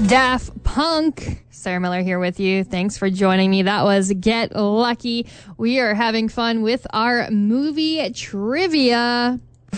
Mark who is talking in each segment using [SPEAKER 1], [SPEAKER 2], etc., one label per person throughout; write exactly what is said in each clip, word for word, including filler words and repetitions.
[SPEAKER 1] Daft Punk. Sarah Miller here with you. Thanks for joining me. That was Get Lucky. We are having fun with our movie trivia.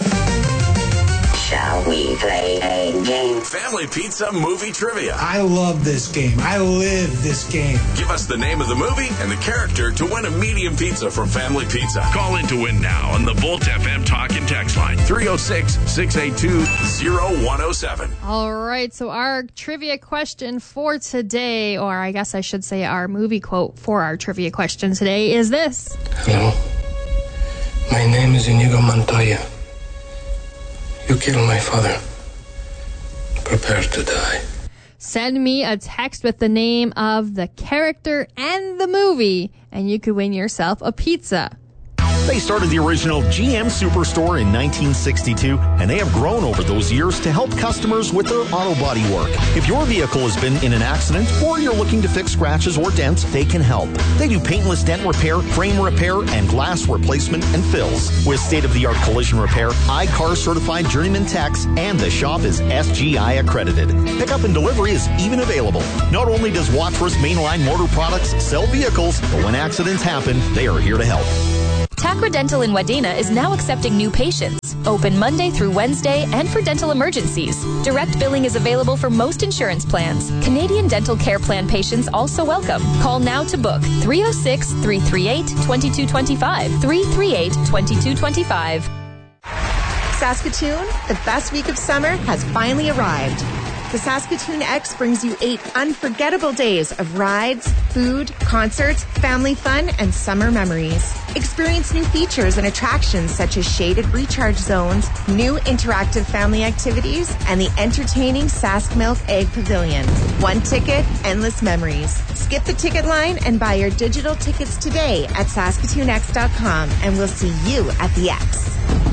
[SPEAKER 2] Shall we play a game?
[SPEAKER 3] Family Pizza Movie Trivia.
[SPEAKER 4] I love this game. I live this game.
[SPEAKER 3] Give us the name of the movie and the character to win a medium pizza from Family Pizza. Call in to win now on the Volt F M Talk and Text line three oh six, six eight two, oh one oh seven.
[SPEAKER 1] All right, so our trivia question for today, or I guess I should say our movie quote for our trivia question today, is this.
[SPEAKER 5] Hello. My name is Inigo Montoya. You killed my father. Prepare to die.
[SPEAKER 1] Send me a text with the name of the character and the movie, and you could win yourself a pizza.
[SPEAKER 6] They started the original G M Superstore in nineteen sixty-two, and they have grown over those years to help customers with their auto body work. If your vehicle has been in an accident or you're looking to fix scratches or dents, they can help. They do paintless dent repair, frame repair, and glass replacement and fills. With state-of-the-art collision repair, I C A R certified journeyman techs, and the shop is S G I accredited. Pickup and delivery is even available. Not only does Wadsworth Mainline Motor Products sell vehicles, but when accidents happen, they are here to help.
[SPEAKER 7] Tacra Dental in Wadena is now accepting new patients. Open Monday through Wednesday and for dental emergencies. Direct billing is available for most insurance plans. Canadian Dental Care Plan patients also welcome. Call now to book three oh six, three three eight, two two two five, three three eight, two two two five.
[SPEAKER 8] Saskatoon, the best week of summer has finally arrived. The Saskatoon X brings you eight unforgettable days of rides, food, concerts, family fun, and summer memories. Experience new features and attractions such as shaded recharge zones, new interactive family activities, and the entertaining Sask Milk Egg Pavilion. One ticket, endless memories. Skip the ticket line and buy your digital tickets today at Saskatoon X dot com, and we'll see you at the X.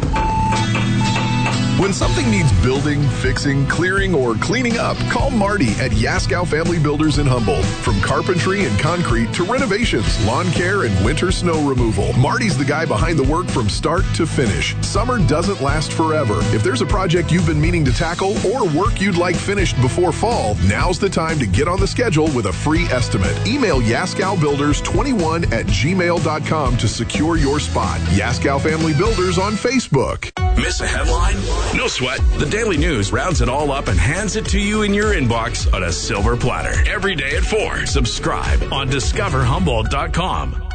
[SPEAKER 9] When something needs building, fixing, clearing, or cleaning up, call Marty at Yaskow Family Builders in Humboldt. From carpentry and concrete to renovations, lawn care, and winter snow removal, Marty's the guy behind the work from start to finish. Summer doesn't last forever. If there's a project you've been meaning to tackle or work you'd like finished before fall, now's the time to get on the schedule with a free estimate. Email Yaskow Builders twenty-one at gmail dot com to secure your spot. Yaskow Family Builders on Facebook.
[SPEAKER 3] Miss a headline? No sweat. The Daily News rounds it all up and hands it to you in your inbox on a silver platter. Every day at four. Subscribe on discover humboldt dot com.